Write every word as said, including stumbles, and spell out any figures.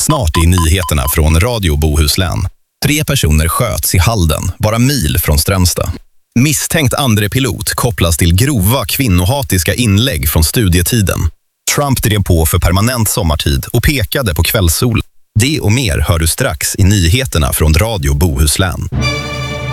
Snart i nyheterna från Radio Bohuslän. Tre personer sköts i Halden, bara mil från Strömstad. Misstänkt andre pilot kopplas till grova kvinnohatiska inlägg från studietiden. Trump drev på för permanent sommartid och pekade på kvällssol. Det och mer hör du strax i nyheterna från Radio Bohuslän.